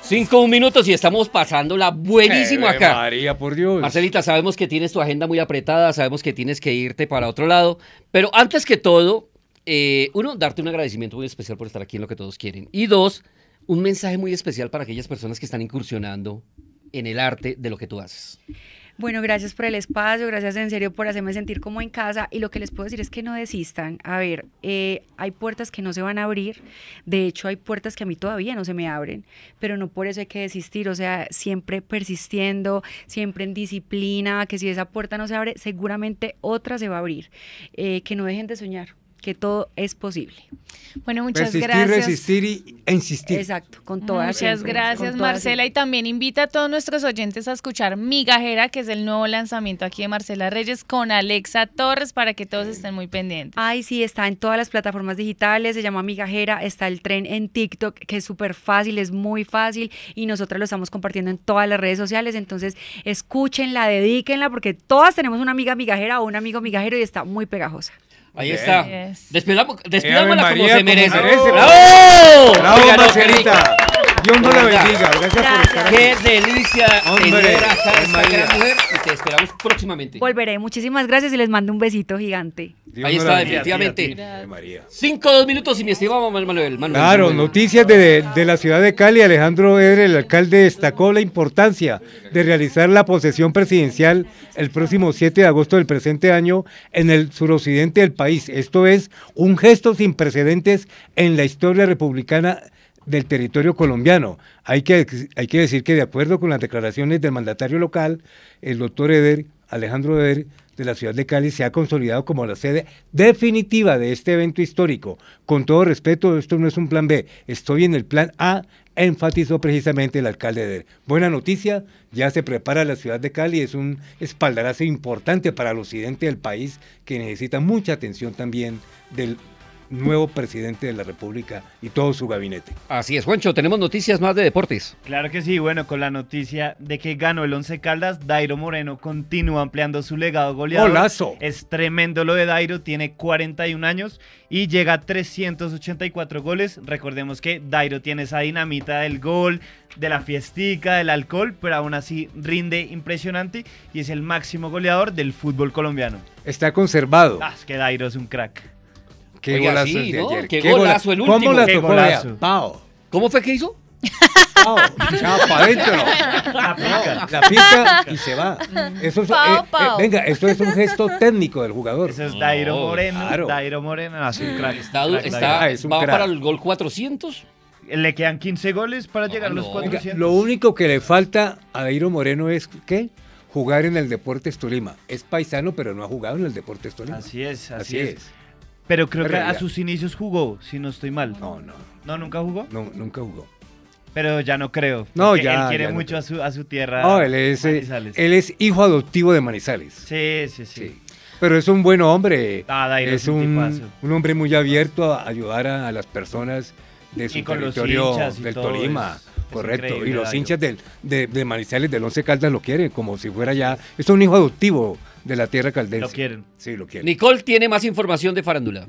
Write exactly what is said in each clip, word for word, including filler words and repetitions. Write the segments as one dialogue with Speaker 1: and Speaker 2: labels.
Speaker 1: Cinco minutos y estamos pasándola buenísimo
Speaker 2: Eh,
Speaker 1: acá.
Speaker 2: María, por Dios.
Speaker 1: Marcelita, sabemos que tienes tu agenda muy apretada, sabemos que tienes que irte para otro lado, pero antes que todo, eh, uno, darte un agradecimiento muy especial por estar aquí en Lo que Todos Quieren. Y dos, un mensaje muy especial para aquellas personas que están incursionando en el arte de lo que tú haces.
Speaker 3: Bueno, gracias por el espacio, gracias en serio por hacerme sentir como en casa, y lo que les puedo decir es que no desistan. A ver, eh, hay puertas que no se van a abrir, de hecho hay puertas que a mí todavía no se me abren, pero no por eso hay que desistir, o sea, siempre persistiendo, siempre en disciplina, que si esa puerta no se abre, seguramente otra se va a abrir, eh, que no dejen de soñar, que todo es posible.
Speaker 4: Bueno, muchas
Speaker 2: Persistir,
Speaker 4: gracias.
Speaker 2: resistir y, e insistir.
Speaker 3: Exacto, con todas.
Speaker 4: Muchas
Speaker 3: siempre,
Speaker 4: gracias,
Speaker 3: con todas
Speaker 4: Marcela.
Speaker 3: siempre.
Speaker 4: Y también invita a todos nuestros oyentes a escuchar Migajera, que es el nuevo lanzamiento aquí de Marcela Reyes con Alexa Torres, para que todos estén muy pendientes.
Speaker 3: Ay, sí, está en todas las plataformas digitales, se llama Migajera, está el tren en TikTok, que es súper fácil, es muy fácil, y nosotros lo estamos compartiendo en todas las redes sociales, entonces escúchenla, dedíquenla, porque todas tenemos una amiga migajera o un amigo migajero y está muy pegajosa.
Speaker 1: Ahí
Speaker 2: Bien.
Speaker 1: está.
Speaker 4: Yes.
Speaker 1: Despidámosla, despidámosla
Speaker 2: Ave
Speaker 1: como
Speaker 2: María,
Speaker 1: se merece.
Speaker 2: como merece.
Speaker 1: ¡Bravo!
Speaker 2: Bravo,
Speaker 1: Oiga, no, qué
Speaker 2: Marcelita.
Speaker 1: rico.
Speaker 2: Dios nos la
Speaker 1: De verdad.
Speaker 2: bendiga. Gracias por
Speaker 3: Gracias.
Speaker 2: estar aquí.
Speaker 1: Qué delicia
Speaker 2: Hombre,
Speaker 1: tener acá a
Speaker 2: Ave
Speaker 1: esta
Speaker 2: María.
Speaker 1: gran mujer y te esperamos próximamente.
Speaker 3: Volveré, muchísimas gracias y les mando un besito gigante.
Speaker 2: Dios
Speaker 1: Ahí
Speaker 2: nos
Speaker 1: está,
Speaker 2: la bendiga.
Speaker 1: definitivamente.
Speaker 2: Ave María.
Speaker 1: Cinco, dos minutos y mi estimado Manuel. Manuel
Speaker 2: Claro,
Speaker 1: Manuel.
Speaker 2: noticias de, de la ciudad de Cali. Alejandro Eder, el alcalde, destacó la importancia de realizar la posesión presidencial el próximo siete de agosto del presente año en el suroccidente del país. Esto es un gesto sin precedentes en la historia republicana del territorio colombiano. Hay que, hay que decir que de acuerdo con las declaraciones del mandatario local, el doctor Eder, Alejandro Eder, de la ciudad de Cali, se ha consolidado como la sede definitiva de este evento histórico. Con todo respeto, esto no es un plan B, estoy en el plan A, enfatizó precisamente el alcalde Eder. Buena noticia, ya se prepara la ciudad de Cali, es un espaldarazo importante para el occidente del país, que necesita mucha atención también del nuevo presidente de la República y todo su gabinete.
Speaker 1: Así es, Juancho, tenemos noticias más de deportes.
Speaker 5: Claro que sí, bueno, con la noticia de que ganó el Once Caldas, Dairo Moreno continúa ampliando su legado goleador.
Speaker 2: ¡Golazo!
Speaker 5: Es tremendo lo de Dairo, tiene cuarenta y un años y llega a trescientos ochenta y cuatro goles. Recordemos que Dairo tiene esa dinamita del gol, de la fiestica, del alcohol, pero aún así rinde impresionante y es el máximo goleador del fútbol colombiano.
Speaker 2: Está conservado.
Speaker 5: Ah, es que Dairo es un crack.
Speaker 2: Qué
Speaker 1: Oiga,
Speaker 2: golazo
Speaker 1: sí,
Speaker 2: el de
Speaker 1: ¿no?
Speaker 2: ayer.
Speaker 1: Qué
Speaker 2: gola-
Speaker 1: golazo el
Speaker 2: ¿Cómo
Speaker 1: último.
Speaker 2: la
Speaker 5: Qué
Speaker 2: tocó?
Speaker 5: golazo.
Speaker 2: Vea, Pao,
Speaker 1: ¿Cómo fue que hizo?
Speaker 2: pao, chapa adentro.
Speaker 5: La pica.
Speaker 2: La pica y se va. Eso es,
Speaker 4: Pao,
Speaker 2: eh, eh,
Speaker 4: pao.
Speaker 2: venga, esto es un gesto técnico del jugador.
Speaker 5: Eso es Dairo
Speaker 1: No,
Speaker 5: Moreno.
Speaker 2: claro.
Speaker 5: Dairo Moreno, es un crack.
Speaker 1: Está,
Speaker 5: crack,
Speaker 1: está-
Speaker 5: Dairo.
Speaker 2: Ah, es un
Speaker 1: va
Speaker 2: crack.
Speaker 1: para el gol cuatrocientos.
Speaker 5: Le quedan quince goles para llegar a los
Speaker 1: no.
Speaker 2: Venga,
Speaker 5: cuatrocientos.
Speaker 2: lo único que le falta a Dairo Moreno es ¿qué? Jugar en el Deportes Tolima. Es paisano, pero no ha jugado en el Deportes Tolima.
Speaker 5: Así es, así,
Speaker 2: Así
Speaker 5: es.
Speaker 2: es.
Speaker 5: Pero creo
Speaker 2: Es
Speaker 5: que a
Speaker 2: realidad.
Speaker 5: sus inicios jugó, si no estoy mal.
Speaker 2: No, no,
Speaker 5: No, nunca jugó.
Speaker 2: no, nunca jugó.
Speaker 5: Pero ya no creo.
Speaker 2: No,
Speaker 5: porque
Speaker 2: ya,
Speaker 5: Él quiere
Speaker 2: ya no
Speaker 5: mucho
Speaker 2: creo.
Speaker 5: a su, a su tierra.
Speaker 2: No, él es, eh,
Speaker 5: Manizales.
Speaker 2: él es hijo adoptivo de Manizales.
Speaker 5: Sí, sí, sí.
Speaker 2: Sí. Pero es un buen hombre.
Speaker 5: Ah, Dairo
Speaker 2: es
Speaker 5: es un
Speaker 2: un,
Speaker 5: tipazo.
Speaker 2: un hombre muy abierto a ayudar a, a las personas de su
Speaker 5: Y con los
Speaker 2: territorio
Speaker 5: hinchas y
Speaker 2: del
Speaker 5: todo,
Speaker 2: Tolima.
Speaker 5: es- es
Speaker 2: Correcto.
Speaker 5: increíble,
Speaker 2: Y los
Speaker 5: Dairo.
Speaker 2: hinchas del, de, de Manizales, del Once Caldas, lo quieren, como si fuera ya. Es un hijo adoptivo de la tierra caldense.
Speaker 5: Lo quieren.
Speaker 2: Sí, lo quieren.
Speaker 1: Nicole tiene más información de farándula.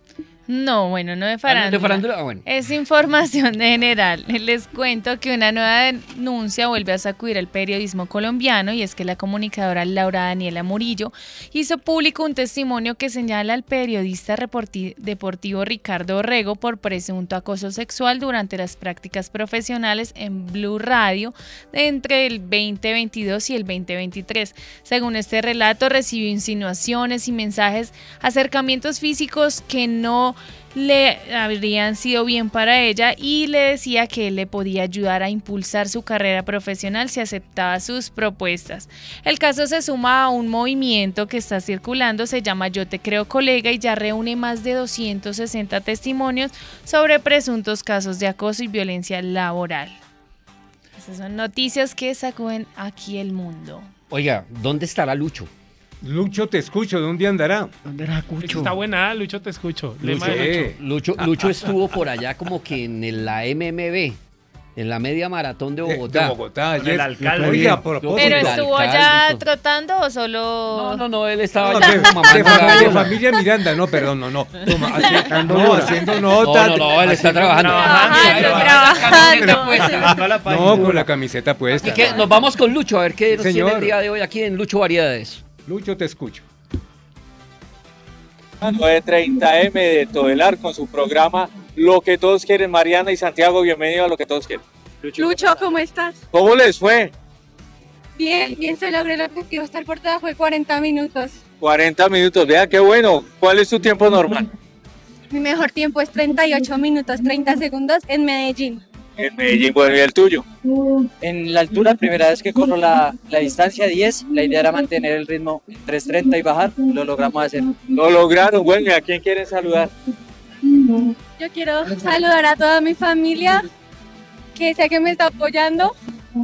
Speaker 4: No, bueno, no de
Speaker 1: Ah,
Speaker 4: farándula.
Speaker 1: ¿de farándula? Ah, bueno.
Speaker 4: Es información general. Les cuento que una nueva denuncia vuelve a sacudir al periodismo colombiano, y es que la comunicadora Laura Daniela Murillo hizo público un testimonio que señala al periodista reporti- deportivo Ricardo Orrego por presunto acoso sexual durante las prácticas profesionales en Blue Radio entre el veinte veintidós y el veinte veintitrés. Según este relato, recibió insinuaciones y mensajes, acercamientos físicos que no le habrían sido bien para ella, y le decía que él le podía ayudar a impulsar su carrera profesional si aceptaba sus propuestas. El caso se suma a un movimiento que está circulando, se llama Yo Te Creo Colega, y ya reúne más de doscientos sesenta testimonios sobre presuntos casos de acoso y violencia laboral. Esas son noticias que sacuden aquí el mundo.
Speaker 1: Oiga, ¿dónde estará Lucho?
Speaker 2: Lucho, te escucho. ¿Dónde andará?
Speaker 3: ¿Dónde era
Speaker 6: Esa
Speaker 3: Cucho?
Speaker 6: está buena, Lucho, te escucho. Lema
Speaker 1: Lucho,
Speaker 6: de Lucho.
Speaker 1: Lucho, Lucho estuvo por allá como que en el- la M M B. en la media maratón de
Speaker 2: De-
Speaker 1: Bogotá.
Speaker 2: De Bogotá,
Speaker 5: Con
Speaker 2: ayer.
Speaker 5: el alcalde.
Speaker 2: Oiga, a propósito.
Speaker 4: Pero
Speaker 1: el
Speaker 4: estuvo
Speaker 1: alcalde
Speaker 4: ya
Speaker 1: y todo.
Speaker 4: trotando o solo...
Speaker 1: No, no, no, él estaba
Speaker 2: No,
Speaker 1: ya
Speaker 2: de,
Speaker 1: como
Speaker 2: de
Speaker 1: mamando
Speaker 2: familia, de
Speaker 1: gallo.
Speaker 2: familia Miranda, no, perdón, no, no. Toma, así- no, haciendo
Speaker 1: No,
Speaker 2: notas.
Speaker 1: no, no, él está trabajando.
Speaker 4: Trabajando,
Speaker 1: Trabajando.
Speaker 4: trabajando.
Speaker 5: Llegando a la página.
Speaker 2: No, con la camiseta puesta.
Speaker 1: Y que nos vamos con Lucho, a ver qué nos
Speaker 2: Señor.
Speaker 1: tiene el día de hoy aquí en Lucho Variedades.
Speaker 2: Lucho, te escucho.
Speaker 6: nueve treinta eme de Todelar con su programa Lo que todos quieren. Mariana y Santiago, bienvenidos a Lo que todos quieren.
Speaker 7: Lucho, ¿cómo estás?
Speaker 6: ¿Cómo les fue?
Speaker 7: Bien, bien, se logró el objetivo, estar por debajo de cuarenta minutos.
Speaker 6: cuarenta minutos, vea qué bueno. ¿Cuál es tu tiempo normal?
Speaker 7: Mi mejor tiempo es treinta y ocho minutos, treinta segundos en Medellín.
Speaker 6: En Medellín, bueno, y el tuyo.
Speaker 8: En la altura, primera vez que corro la, la distancia diez, la idea era mantener el ritmo tres treinta y bajar, lo logramos hacer.
Speaker 6: Lo lograron, bueno, ¿y a quién quieren saludar?
Speaker 7: Yo quiero saludar a toda mi familia, que sé que me está apoyando,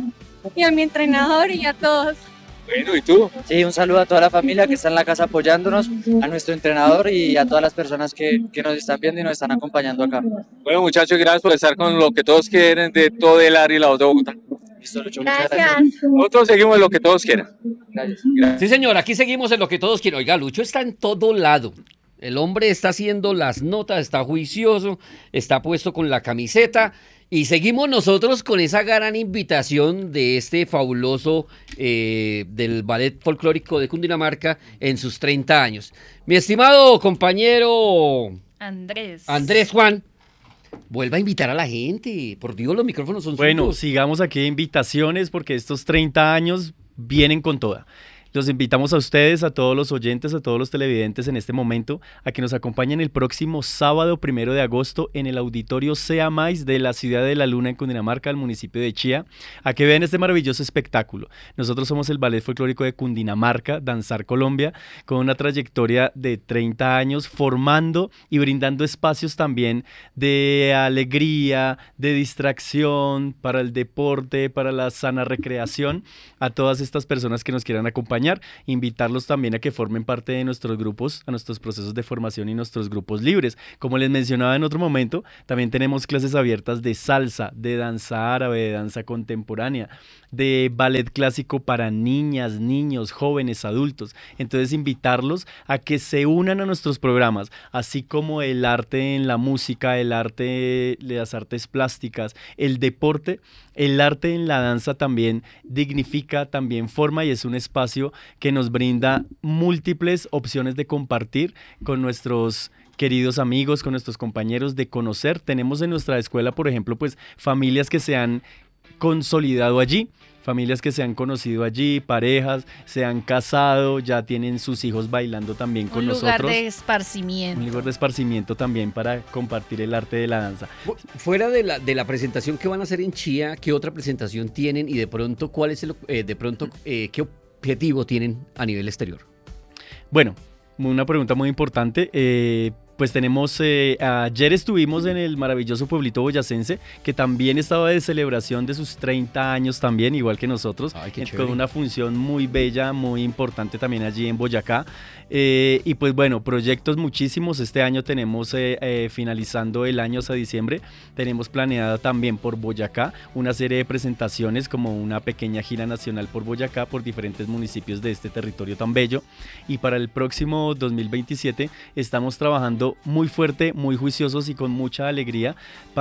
Speaker 7: y a mi entrenador y a todos.
Speaker 6: Bueno, ¿y tú?
Speaker 8: Sí, un saludo a toda la familia que está en la casa apoyándonos, a nuestro entrenador y a todas las personas que, que nos están viendo y nos están acompañando acá.
Speaker 6: Bueno, muchachos, gracias por estar con Lo que todos quieren de Todelar y la voz de Bogotá.
Speaker 8: Listo, Lucho, muchas
Speaker 7: Gracias.
Speaker 6: Nosotros seguimos en Lo que todos quieran.
Speaker 8: Gracias.
Speaker 1: Sí, señor, aquí seguimos en lo que todos quieren. Oiga, Lucho está en todo lado. El hombre está haciendo las notas, está juicioso, está puesto con la camiseta. Y seguimos nosotros con esa gran invitación de este fabuloso eh, del Ballet Folclórico de Cundinamarca en sus treinta años. Mi estimado compañero
Speaker 4: Andrés.
Speaker 1: Andrés Juan, vuelva a invitar a la gente. Por Dios, los micrófonos son
Speaker 9: Bueno,
Speaker 1: suyos.
Speaker 9: sigamos aquí de invitaciones porque estos treinta años vienen con toda. Los invitamos a ustedes, a todos los oyentes, a todos los televidentes en este momento, a que nos acompañen el próximo sábado primero de agosto en el auditorio Sea Mais de la Ciudad de la Luna en Cundinamarca, el municipio de Chía, a que vean este maravilloso espectáculo. Nosotros somos el Ballet Folclórico de Cundinamarca, Danzar Colombia, con una trayectoria de treinta años formando y brindando espacios también de alegría, de distracción, para el deporte, para la sana recreación, a todas estas personas que nos quieran acompañar. Invitarlos también a que formen parte de nuestros grupos, a nuestros procesos de formación y nuestros grupos libres. Como les mencionaba en otro momento, también tenemos clases abiertas de salsa, de danza árabe, de danza contemporánea, de ballet clásico para niñas, niños, jóvenes, adultos. Entonces invitarlos a que se unan a nuestros programas, así como el arte en la música, el arte, las artes plásticas, el deporte, el arte en la danza también dignifica, también forma y es un espacio que nos brinda múltiples opciones de compartir con nuestros queridos amigos, con nuestros compañeros, de conocer. Tenemos en nuestra escuela, por ejemplo, pues familias que se han consolidado allí, familias que se han conocido allí, parejas, se han casado, ya tienen sus hijos bailando también con
Speaker 4: Un lugar
Speaker 9: nosotros.
Speaker 4: de esparcimiento.
Speaker 9: Un lugar de esparcimiento también para compartir el arte de la danza.
Speaker 1: Fu- Fuera de la, de la presentación que van a hacer en Chía, ¿qué otra presentación tienen y de pronto cuál es el, eh, de pronto eh, qué objetivo tienen a nivel exterior?
Speaker 9: Bueno, una pregunta muy importante. Eh, pues tenemos, eh, ayer estuvimos en el maravilloso pueblito boyacense, que también estaba de celebración de sus treinta años también, igual que nosotros,
Speaker 1: Ay, qué
Speaker 9: eh,
Speaker 1: chévere.
Speaker 9: con una función muy bella, muy importante también allí en Boyacá. Eh, y pues bueno, proyectos muchísimos. Este año tenemos, eh, eh, finalizando el año hasta diciembre, tenemos planeada también por Boyacá una serie de presentaciones como una pequeña gira nacional por Boyacá, por diferentes municipios de este territorio tan bello. Y para el próximo dos mil veintisiete estamos trabajando muy fuerte, muy juiciosos y con mucha alegría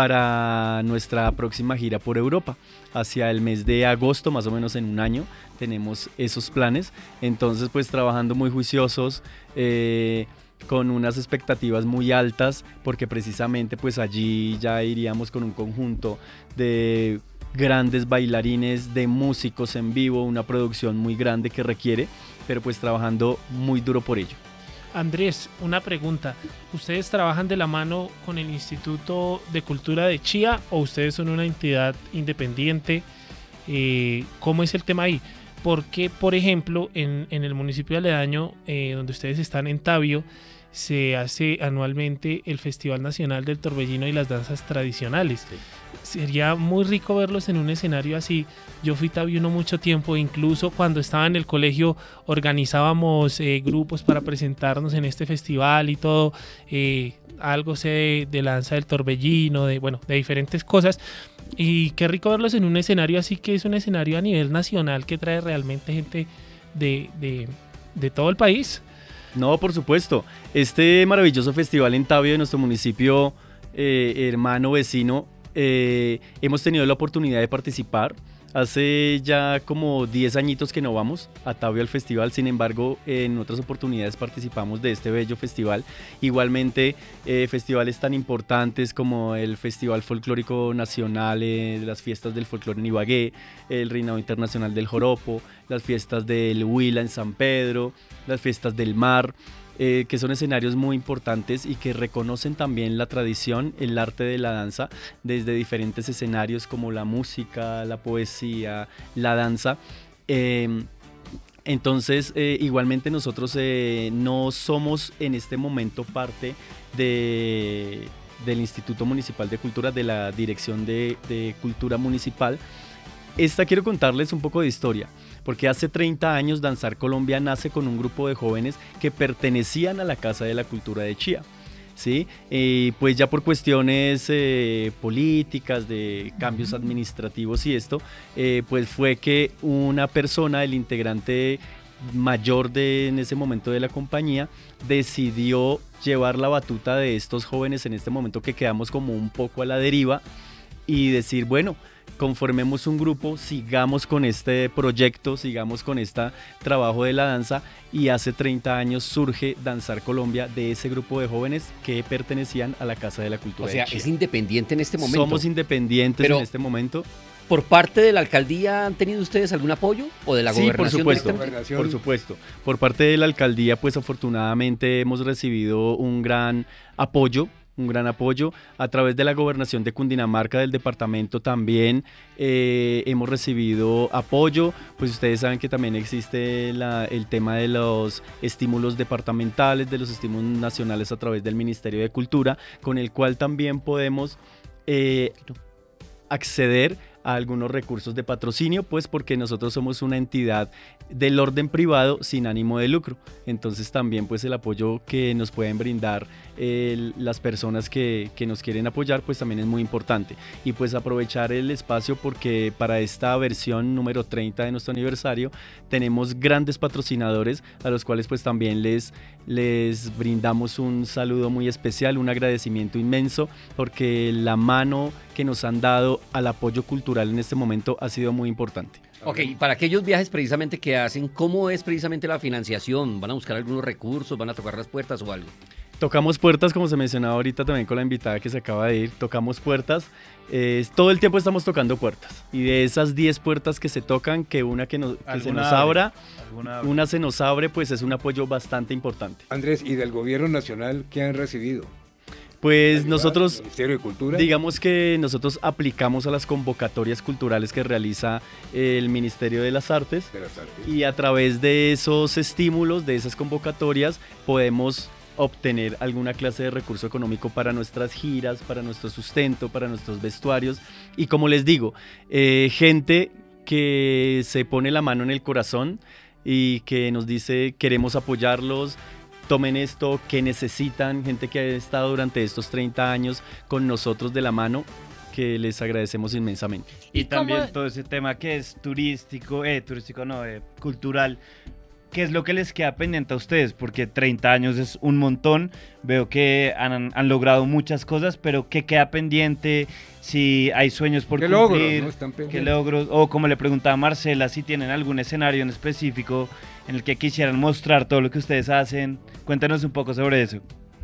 Speaker 9: para nuestra próxima gira por Europa. Hacia el mes de agosto, más o menos en un año, tenemos esos planes. Entonces, pues trabajando muy juiciosos, eh, con unas expectativas muy altas, porque precisamente pues allí ya iríamos con un conjunto de grandes bailarines, de músicos en vivo, una producción muy grande que requiere, pero pues trabajando muy duro por ello.
Speaker 10: Andrés, una pregunta. ¿Ustedes trabajan de la mano con el Instituto de Cultura de Chía o ustedes son una entidad independiente? Eh, ¿Cómo es el tema ahí? Porque, por ejemplo, en, en el municipio aledaño, eh, donde ustedes están en Tabio, se hace anualmente el Festival Nacional del Torbellino y las Danzas Tradicionales. sería muy rico verlos en un escenario así. Yo fui tabiuno mucho tiempo, incluso cuando estaba en el colegio organizábamos eh, grupos para presentarnos en este festival y todo. Eh, algo sé de, de la danza del torbellino, de, bueno, de diferentes cosas. Y qué rico verlos en un escenario así, que es un escenario a nivel nacional que trae realmente gente de, de, de todo el país.
Speaker 9: No, por supuesto. Este maravilloso festival en Tabio de nuestro municipio eh, hermano, vecino, eh, hemos tenido la oportunidad de participar. Hace ya como diez añitos que no vamos a Tabio al festival, sin embargo en otras oportunidades participamos de este bello festival. Igualmente eh, festivales tan importantes como el Festival Folclórico Nacional, eh, las fiestas del folclore en Ibagué, el Reinado Internacional del Joropo, las fiestas del Huila en San Pedro, las fiestas del Mar. Eh, que son escenarios muy importantes y que reconocen también la tradición, el arte de la danza desde diferentes escenarios como la música, la poesía, la danza. Eh, entonces, eh, igualmente nosotros eh, no somos en este momento parte de, del Instituto Municipal de Cultura, de la Dirección de, de Cultura Municipal. Esta quiero contarles un poco de historia, porque hace treinta años Danzar Colombia nace con un grupo de jóvenes que pertenecían a la Casa de la Cultura de Chía, ¿sí? Eh, pues ya por cuestiones eh, políticas, de cambios administrativos y esto, eh, pues fue que una persona, el integrante mayor de en ese momento de la compañía, decidió llevar la batuta de estos jóvenes en este momento que quedamos como un poco a la deriva y decir, bueno, conformemos un grupo, sigamos con este proyecto, sigamos con este trabajo de la danza, y hace treinta años surge Danzar Colombia de ese grupo de jóvenes que pertenecían a la Casa de la Cultura.
Speaker 1: O sea,
Speaker 9: de Chía.
Speaker 1: es independiente en este momento.
Speaker 9: Somos independientes
Speaker 1: Pero,
Speaker 9: en este momento.
Speaker 1: ¿Por parte de la alcaldía han tenido ustedes algún apoyo? ¿O de la
Speaker 9: Sí,
Speaker 1: gobernación?
Speaker 9: por supuesto,
Speaker 1: directamente?
Speaker 9: por supuesto. Por parte de la alcaldía, pues afortunadamente hemos recibido un gran apoyo. un gran apoyo a través de la gobernación de Cundinamarca, del departamento también eh, hemos recibido apoyo. Pues ustedes saben que también existe la, el tema de los estímulos departamentales, de los estímulos nacionales a través del Ministerio de Cultura, con el cual también podemos eh, acceder a algunos recursos de patrocinio, pues porque nosotros somos una entidad del orden privado sin ánimo de lucro. Entonces también pues el apoyo que nos pueden brindar eh, las personas que, que nos quieren apoyar pues también es muy importante. Y pues aprovechar el espacio porque para esta versión número treinta de nuestro aniversario tenemos grandes patrocinadores a los cuales pues también les, les brindamos un saludo muy especial, un agradecimiento inmenso, porque la mano que nos han dado al apoyo cultural en este momento ha sido muy importante.
Speaker 1: Ok, y para aquellos viajes precisamente que hacen, ¿cómo es precisamente la financiación? ¿Van a buscar algunos recursos? ¿Van a tocar las puertas o algo?
Speaker 9: Tocamos puertas, como se mencionaba ahorita también con la invitada que se acaba de ir, tocamos puertas, eh, todo el tiempo estamos tocando puertas, y de esas diez puertas que se tocan, que una que, nos, que se nos
Speaker 5: abre,
Speaker 9: abra, una se nos abre, pues es un apoyo bastante importante.
Speaker 2: Andrés, ¿y del gobierno nacional qué han recibido?
Speaker 9: Pues nosotros,
Speaker 2: Ministerio de Cultura,
Speaker 9: digamos que nosotros aplicamos a las convocatorias culturales que realiza el Ministerio de las Artes,
Speaker 2: de las Artes,
Speaker 9: y a través de esos estímulos, de esas convocatorias, podemos obtener alguna clase de recurso económico para nuestras giras, para nuestro sustento, para nuestros vestuarios. Y como les digo, eh, gente que se pone la mano en el corazón y que nos dice queremos apoyarlos, tomen esto, que necesitan, gente que ha estado durante estos treinta años con nosotros de la mano, que les agradecemos inmensamente.
Speaker 5: Y también
Speaker 4: ¿Cómo?
Speaker 5: todo ese tema que es turístico, eh, turístico no, eh, cultural, ¿qué es lo que les queda pendiente a ustedes? Porque treinta años es un montón, veo que han, han logrado muchas cosas, pero ¿qué queda pendiente? Si hay sueños por
Speaker 2: ¿Qué
Speaker 5: cumplir,
Speaker 2: logros, no? Están
Speaker 5: ¿qué
Speaker 2: pendientes.
Speaker 5: logros? O como le preguntaba a Marcela, si tienen algún escenario en específico en el que quisieran mostrar todo lo que ustedes hacen. Cuéntanos un poco sobre eso.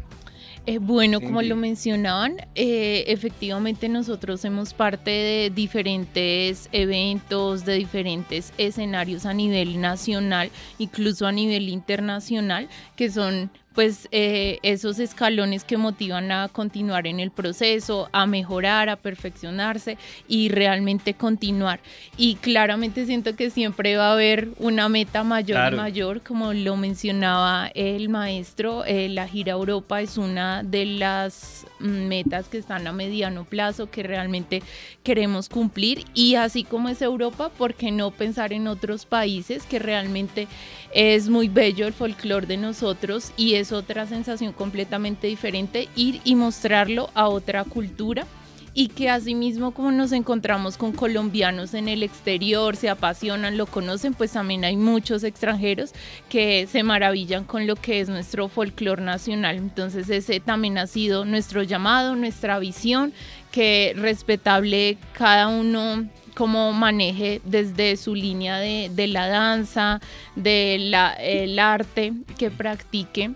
Speaker 4: Eh, bueno,
Speaker 2: Sí,
Speaker 4: como
Speaker 2: sí.
Speaker 4: lo mencionaban, eh, efectivamente nosotros somos parte de diferentes eventos, de diferentes escenarios a nivel nacional, incluso a nivel internacional, que son pues eh, esos escalones que motivan a continuar en el proceso, a mejorar, a perfeccionarse y realmente continuar. Y claramente siento que siempre va a haber una meta mayor claro. y mayor, como lo mencionaba el maestro, eh, la gira a Europa es una de las metas que están a mediano plazo, que realmente queremos cumplir, y así como es Europa, ¿por qué no pensar en otros países? Que realmente es muy bello el folclore de nosotros y es otra sensación completamente diferente, ir y mostrarlo a otra cultura. Y que asimismo, como nos encontramos con colombianos en el exterior, se apasionan, lo conocen, pues también hay muchos extranjeros que se maravillan con lo que es nuestro folclore nacional. Entonces ese también ha sido nuestro llamado, nuestra visión, que respetable cada uno cómo maneje desde su línea de, de la danza, del de arte que practique.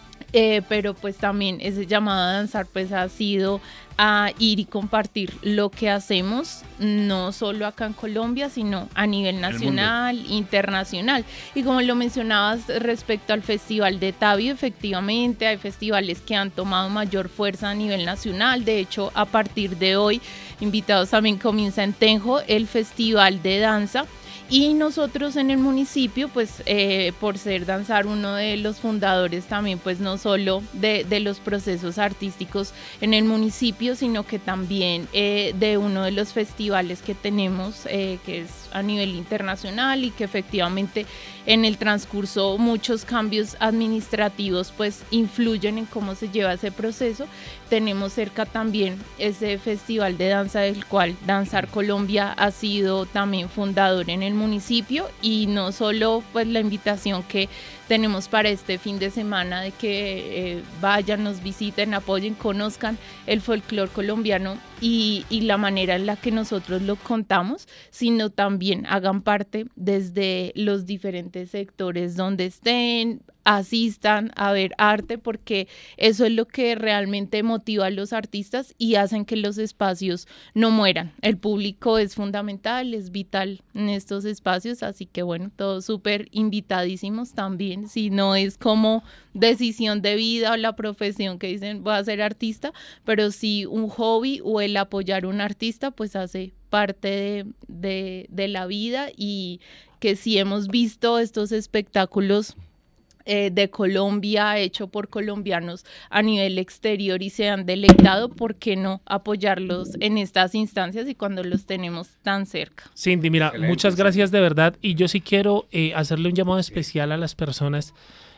Speaker 4: Eh, pero pues también ese llamado a danzar pues ha sido a ir y compartir lo que hacemos, no solo acá en Colombia, sino a nivel nacional, internacional. Y como lo mencionabas respecto al Festival de Tabio, efectivamente hay festivales que han tomado mayor fuerza a nivel nacional. De hecho, a partir de hoy, invitados también, comienza en Tenjo el Festival de Danza. Y nosotros en el municipio, pues eh, por ser Danzar uno de los fundadores también, pues no solo de, de los procesos artísticos en el municipio, sino que también eh, de uno de los festivales que tenemos, eh, que es a nivel internacional, y que efectivamente en el transcurso muchos cambios administrativos pues influyen en cómo se lleva ese proceso. Tenemos cerca también ese festival de danza del cual Danzar Colombia ha sido también fundador en el municipio, y no solo pues la invitación que tenemos para este fin de semana de que eh, vayan, nos visiten, apoyen, conozcan el folclore colombiano y, y la manera en la que nosotros lo contamos, sino también hagan parte desde los diferentes sectores donde estén, asistan a ver arte, porque eso es lo que realmente motiva a los artistas y hacen que los espacios no mueran. El público es fundamental, es vital en estos espacios, así que bueno, todos súper invitadísimos también, si no es como decisión de vida o la profesión que dicen voy a ser artista, pero si un hobby o el apoyar a un artista pues hace parte de, de, de la vida, y que si hemos visto estos espectáculos Eh, de Colombia, hecho por colombianos a nivel exterior y se han deleitado, ¿por qué no apoyarlos en estas instancias y cuando los tenemos tan cerca?
Speaker 10: Cindy, mira, excelente, muchas gracias de verdad, y yo sí quiero eh, hacerle un llamado especial a las personas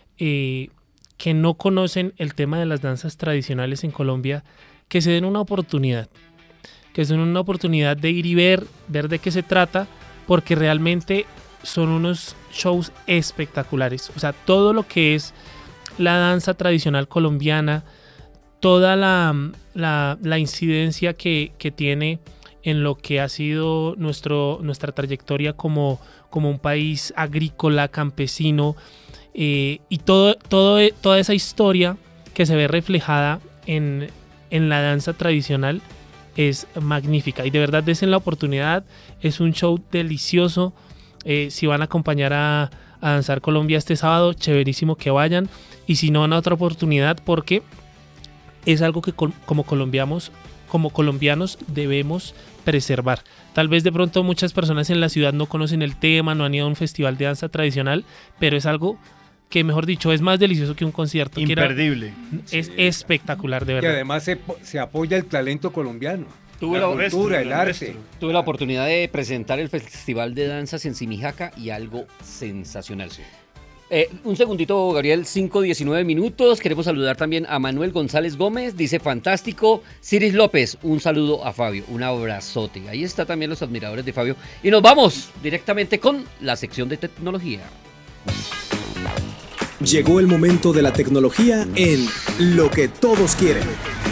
Speaker 10: eh, que no conocen el tema de las danzas tradicionales en Colombia, que se den una oportunidad, que se den una oportunidad de ir y ver, ver de qué se trata, porque realmente son unos shows espectaculares. O sea, todo lo que es la danza tradicional colombiana, toda la, la, la incidencia que, que tiene en lo que ha sido nuestro, nuestra trayectoria como, como un país agrícola, campesino, eh, y todo, todo, toda esa historia que se ve reflejada en, en la danza tradicional es magnífica. Y de verdad, desen la oportunidad, es un show delicioso. Eh, si van a acompañar a, a Danzar Colombia este sábado, chéverísimo que vayan, y si no, van a otra oportunidad, porque es algo que col- como colombianos, como colombianos debemos preservar. Tal vez de pronto muchas personas en la ciudad no conocen el tema, no han ido a un festival de danza tradicional, pero es algo que, mejor dicho, es más delicioso que un concierto.
Speaker 5: Imperdible.
Speaker 10: Que era, es sí. espectacular, de verdad.
Speaker 2: Y además se, se apoya el talento colombiano.
Speaker 1: Tuve
Speaker 2: la,
Speaker 1: la
Speaker 2: cultura, el arte.
Speaker 1: Tuve la oportunidad de presentar el Festival de Danzas en Simijaca y algo sensacional. Sí. Eh, un segundito, Gabriel, cinco diecinueve minutos. Queremos saludar también a Manuel González Gómez, dice fantástico. Ciris López, un saludo a Fabio, un abrazote. Ahí está también los admiradores de Fabio. Y nos vamos directamente con la sección de tecnología.
Speaker 11: Llegó el momento de la tecnología en Lo que todos quieren.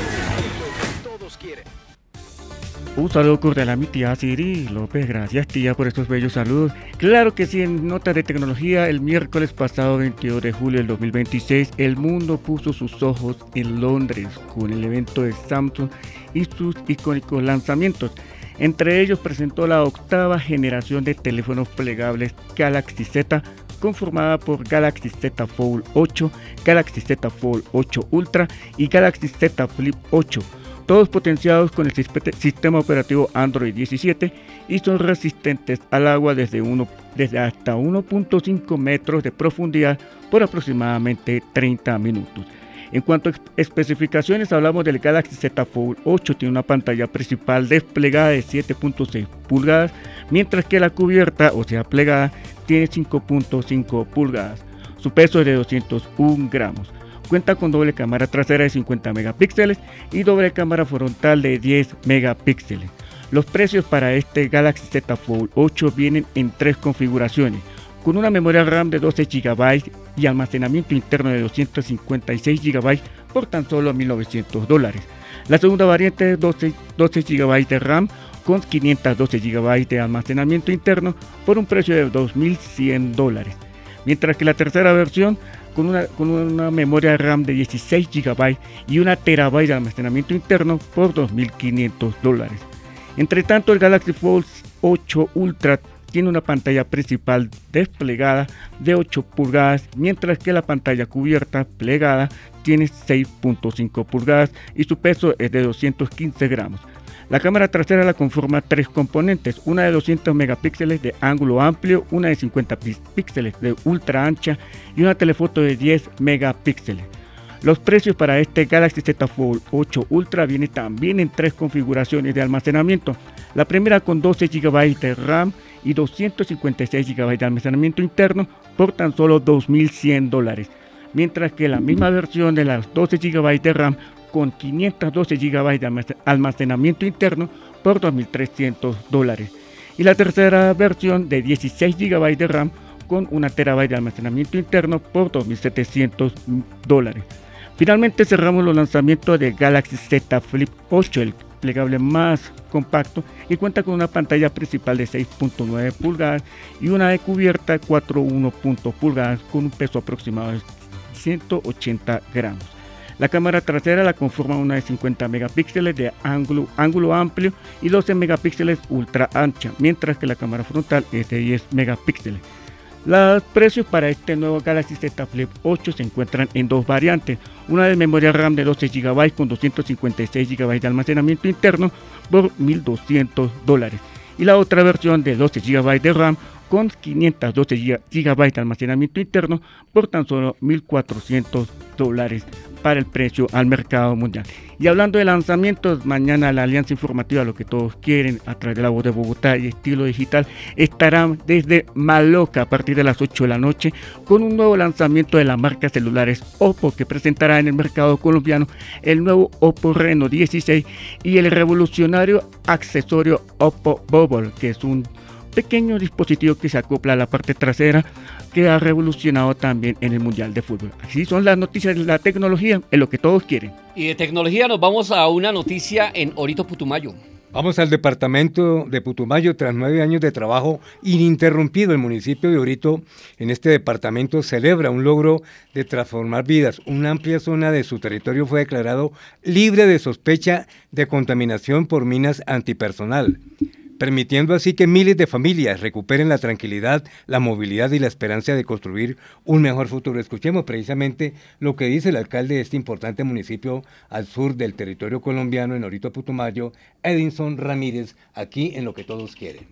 Speaker 12: Un saludo cordial a mi tía Siri López, gracias tía por estos bellos saludos. Claro que sí, en notas de tecnología, el miércoles pasado veintidós de julio del dos mil veintiséis, el mundo puso sus ojos en Londres con el evento de Samsung y sus icónicos lanzamientos. Entre ellos presentó la octava generación de teléfonos plegables Galaxy Z, conformada por Galaxy Z Fold ocho, Galaxy Z Fold ocho Ultra y Galaxy Z Flip ocho, todos potenciados con el sistema operativo Android diecisiete y son resistentes al agua desde, uno, desde hasta uno punto cinco metros de profundidad por aproximadamente treinta minutos. En cuanto a especificaciones, hablamos del Galaxy Z Fold ocho, tiene una pantalla principal desplegada de siete punto seis pulgadas, mientras que la cubierta, o sea plegada, tiene cinco punto cinco pulgadas. Su peso es de doscientos un gramos. Cuenta con doble cámara trasera de cincuenta megapíxeles y doble cámara frontal de diez megapíxeles. Los precios para este Galaxy Z Fold ocho vienen en tres configuraciones, con una memoria RAM de doce gigabytes y almacenamiento interno de doscientos cincuenta y seis gigabytes por tan solo mil novecientos dólares. La segunda variante es doce, doce gigabytes de RAM con quinientos doce gigabytes de almacenamiento interno por un precio de dos mil cien dólares. Mientras que la tercera versión con una, con una memoria RAM de dieciséis gigabytes y una terabyte de almacenamiento interno por dos mil quinientos dólares. Entre tanto, el Galaxy Fold ocho Ultra tiene una pantalla principal desplegada de ocho pulgadas, mientras que la pantalla cubierta plegada tiene seis punto cinco pulgadas y su peso es de doscientos quince gramos. La cámara trasera la conforma tres componentes, una de doscientos megapíxeles de ángulo amplio, una de cincuenta píxeles de ultra ancha y una telefoto de diez megapíxeles. Los precios para este Galaxy Z Fold ocho Ultra vienen también en tres configuraciones de almacenamiento. La primera con doce gigabytes de RAM y doscientos cincuenta y seis gigabytes de almacenamiento interno por tan solo dos mil cien dólares, mientras que la misma versión de las doce gigabytes de RAM con quinientos doce gigabytes de almacenamiento interno por dos mil trescientos dólares, y la tercera versión de dieciséis gigabytes de RAM con una terabyte de almacenamiento interno por dos mil setecientos dólares. Finalmente cerramos los lanzamientos de Galaxy Z Flip ocho, el plegable más compacto, y cuenta con una pantalla principal de seis punto nueve pulgadas y una de cubierta cuatro punto uno pulgadas con un peso aproximado de ciento ochenta gramos. La cámara trasera la conforma una de cincuenta megapíxeles de ángulo, ángulo amplio y doce megapíxeles ultra ancha, mientras que la cámara frontal es de diez megapíxeles. Los precios para este nuevo Galaxy Z Flip ocho se encuentran en dos variantes, una de memoria RAM de doce gigabytes con doscientos cincuenta y seis gigabytes de almacenamiento interno por mil doscientos dólares, y la otra versión de doce gigabytes de RAM con quinientos doce gigabytes de almacenamiento interno por tan solo mil cuatrocientos dólares para el precio al mercado mundial. Y hablando de lanzamientos, mañana la Alianza Informativa, lo que todos quieren, a través de La Voz de Bogotá y Estilo Digital, estará desde Maloca a partir de las ocho de la noche con un nuevo lanzamiento de la marca celulares Oppo, que presentará en el mercado colombiano el nuevo Oppo Reno dieciséis y el revolucionario accesorio Oppo Bubble, que es un pequeño dispositivo que se acopla a la parte trasera, que ha revolucionado también en el Mundial de Fútbol. Así son las noticias de la tecnología, en lo que todos quieren.
Speaker 1: Y de tecnología nos vamos a una noticia en Orito, Putumayo.
Speaker 2: Vamos al departamento de Putumayo. Tras nueve años de trabajo ininterrumpido, el municipio de Orito en este departamento celebra un logro de transformar vidas. Una amplia zona de su territorio fue declarado libre de sospecha de contaminación por minas antipersonal, permitiendo así que miles de familias recuperen la tranquilidad, la movilidad y la esperanza de construir un mejor futuro. Escuchemos precisamente lo que dice el alcalde de este importante municipio al sur del territorio colombiano, en Orito, Putumayo, Edinson Ramírez, aquí en Lo que Todos Quieren.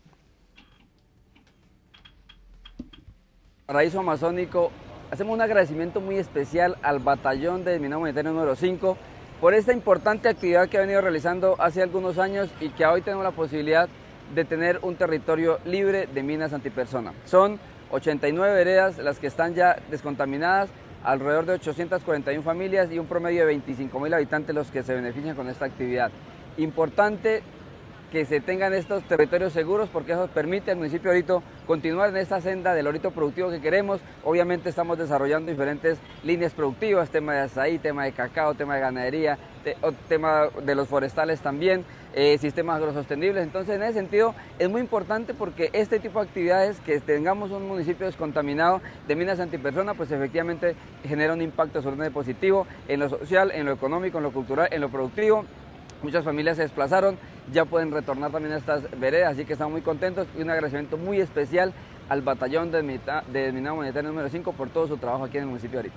Speaker 13: Paraíso Amazónico, hacemos un agradecimiento muy especial al batallón de Minado Humanitario número cinco, por esta importante actividad que ha venido realizando hace algunos años y que hoy tenemos la posibilidad de tener un territorio libre de minas antipersona. Son ochenta y nueve veredas las que están ya descontaminadas, alrededor de ochocientas cuarenta y una familias y un promedio de veinticinco mil habitantes los que se benefician con esta actividad. Importante que se tengan estos territorios seguros, porque eso permite al municipio de Orito continuar en esta senda del Orito productivo que queremos. Obviamente estamos desarrollando diferentes líneas productivas, tema de azaí, tema de cacao, tema de ganadería, te, tema de los forestales también, eh, sistemas agrosostenibles. Entonces, en ese sentido es muy importante, porque este tipo de actividades, que tengamos un municipio descontaminado de minas antipersona, pues efectivamente genera un impacto absolutamente positivo en lo social, en lo económico, en lo cultural, en lo productivo. Muchas familias se desplazaron, ya pueden retornar también a estas veredas, así que estamos muy contentos y un agradecimiento muy especial al batallón de Desminado Humanitario número cinco por todo su trabajo aquí en el municipio de Arita.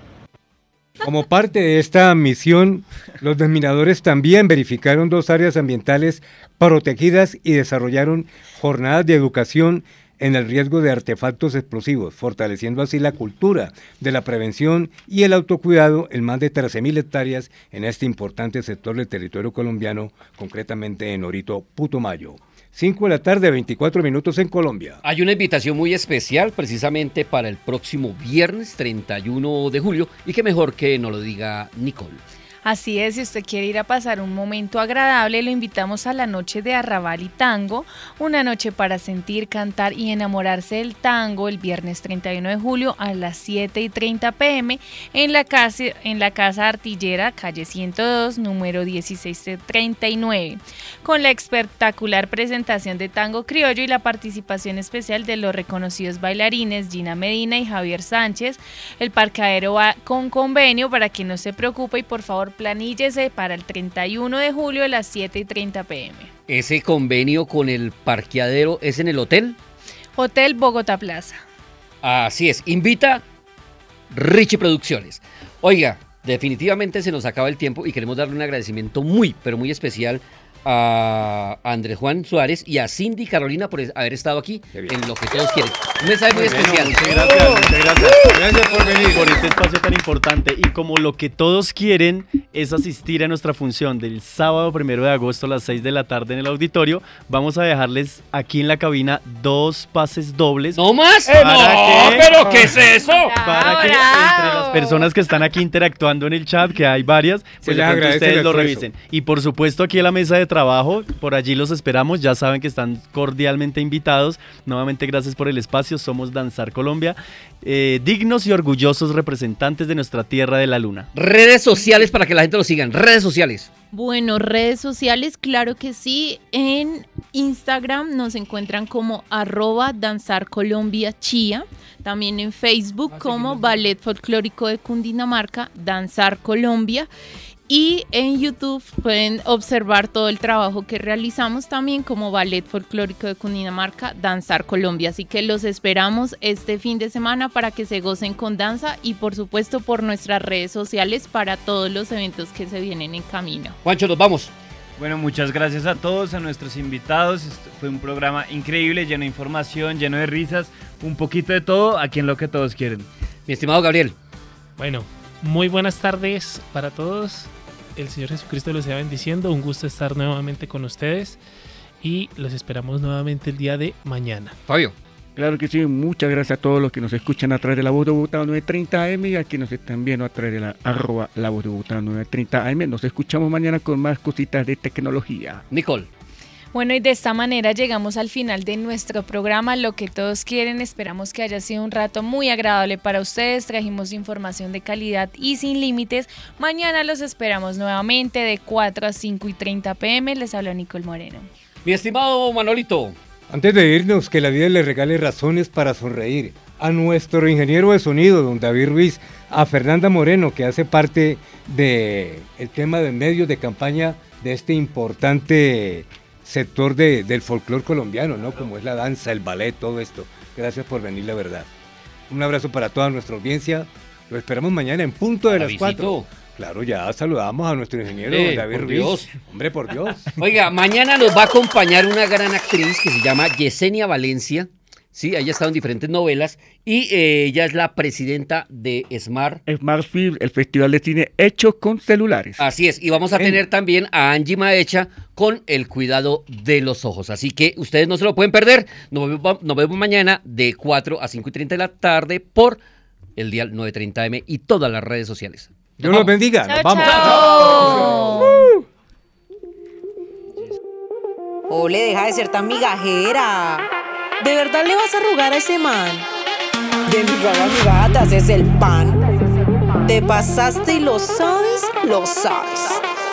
Speaker 2: Como parte de esta misión, los desminadores también verificaron dos áreas ambientales protegidas y desarrollaron jornadas de educación en el riesgo de artefactos explosivos, fortaleciendo así la cultura de la prevención y el autocuidado en más de trece mil hectáreas en este importante sector del territorio colombiano, concretamente en Orito, Putumayo. cinco de la tarde, veinticuatro minutos en Colombia.
Speaker 1: Hay una invitación muy especial precisamente para el próximo viernes treinta y uno de julio y que mejor que nos lo diga Nicole.
Speaker 4: Así es, si usted quiere ir a pasar un momento agradable, lo invitamos a la noche de Arrabal y Tango, una noche para sentir, cantar y enamorarse del tango el viernes treinta y uno de julio a las siete y treinta pm en la casa, en la Casa Artillera, calle ciento dos, número dieciséis treinta y nueve, con la espectacular presentación de tango criollo y la participación especial de los reconocidos bailarines Gina Medina y Javier Sánchez. El parqueadero va con convenio para que no se preocupe y por favor planíllese para el treinta y uno de julio a las siete y treinta pm.
Speaker 1: ¿Ese convenio con el parqueadero es en el hotel?
Speaker 4: Hotel Bogotá Plaza.
Speaker 1: Así es, invita Richie Producciones. Oiga, definitivamente se nos acaba el tiempo y queremos darle un agradecimiento muy, pero muy especial a Andrés Juan Suárez y a Cindy Carolina por haber estado aquí en Lo que Todos Quieren. Un mensaje muy
Speaker 9: Bueno,
Speaker 1: especial.
Speaker 9: muchas gracias, muchas gracias. Gracias por venir. Por este espacio tan importante. Y como lo que todos quieren es asistir a nuestra función del sábado primero de agosto a las seis de la tarde en el auditorio, vamos a dejarles aquí en la cabina dos pases dobles.
Speaker 1: ¿No más?
Speaker 9: Para
Speaker 1: ¡No!
Speaker 9: que-
Speaker 1: ¿Pero qué es eso?
Speaker 9: Para que entre las personas que están aquí interactuando en el chat, que hay varias,
Speaker 2: Se
Speaker 9: pues
Speaker 2: les
Speaker 9: de pronto
Speaker 2: agradece
Speaker 9: ustedes
Speaker 2: el
Speaker 9: lo
Speaker 2: esfuerzo.
Speaker 9: revisen. Y por supuesto aquí en la mesa de trabajo, por allí los esperamos, ya saben que están cordialmente invitados. Nuevamente gracias por el espacio, somos Danzar Colombia, eh, dignos y orgullosos representantes de nuestra tierra de la luna.
Speaker 1: Redes sociales para que la gente lo sigan. Redes sociales.
Speaker 14: Bueno, redes sociales, claro que sí. En Instagram nos encuentran como arroba Danzar Colombia Chía. También en Facebook como Ballet Folclórico de Cundinamarca, Danzar Colombia. Y en YouTube pueden observar todo el trabajo que realizamos también como Ballet Folclórico de Cundinamarca, Danzar Colombia. Así que los esperamos este fin de semana para que se gocen con danza y por supuesto por nuestras redes sociales para todos los eventos que se vienen en camino.
Speaker 1: Juancho, nos vamos.
Speaker 5: Bueno, muchas gracias a todos, a nuestros invitados. Esto fue un programa increíble, lleno de información, lleno de risas, un poquito de todo, aquí en Lo que Todos Quieren.
Speaker 1: Mi estimado Gabriel.
Speaker 10: Bueno, muy buenas tardes para todos. El Señor Jesucristo los sea bendiciendo. Un gusto estar nuevamente con ustedes y los esperamos nuevamente el día de mañana.
Speaker 1: Fabio.
Speaker 12: Claro que sí, muchas gracias a todos los que nos escuchan a través de La Voz de Bogotá nueve treinta A M y a quienes nos están viendo a través de la arroba La Voz de Bogotá nueve treinta A M. Nos escuchamos mañana con más cositas de tecnología.
Speaker 1: Nicole.
Speaker 4: Bueno, y de esta manera llegamos al final de nuestro programa Lo que Todos Quieren. Esperamos que haya sido un rato muy agradable para ustedes. Trajimos información de calidad y sin límites. Mañana los esperamos nuevamente de cuatro a cinco y treinta pm. Les habla Nicole Moreno.
Speaker 1: Mi estimado Manolito.
Speaker 2: Antes de irnos, que la vida le regale razones para sonreír. A nuestro ingeniero de sonido, don David Ruiz, a Fernanda Moreno, que hace parte del tema de medios de campaña de este importante sector de, del folclore colombiano, ¿no? Como es la danza, el ballet, todo esto. Gracias por venir, la verdad. Un abrazo para toda nuestra audiencia. Lo esperamos mañana en punto de las cuatro. Claro, ya saludamos a nuestro ingeniero
Speaker 1: Eh,
Speaker 2: David
Speaker 1: por
Speaker 2: Ruiz.
Speaker 1: Dios.
Speaker 2: Hombre, por Dios.
Speaker 1: Oiga, mañana nos va a acompañar una gran actriz que se llama Yesenia Valencia. Sí, ella ha estado en diferentes novelas y eh, ella es la presidenta de Smart.
Speaker 12: Smart Film, el festival de cine hecho con celulares.
Speaker 1: Así es, y vamos a tener también a Angie Maecha con el cuidado de los ojos. Así que ustedes no se lo pueden perder. Nos vemos, nos vemos mañana de cuatro a cinco y treinta de la tarde por el dial nueve treinta eme y todas las redes sociales.
Speaker 2: Dios los bendiga. Nos vamos.
Speaker 1: Chao.
Speaker 15: Ole, deja de ser tan migajera. ¿De verdad le vas a rogar a ese man? De migada a migada te haces el pan. Te pasaste y lo sabes, lo sabes.